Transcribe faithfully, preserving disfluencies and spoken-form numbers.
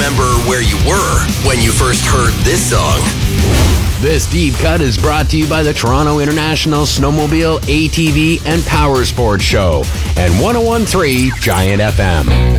remember where you were when you first heard this song. This Deep Cut is brought to you by the Toronto International Snowmobile, A T V, and Power Sports Show and one oh one point three Giant F M.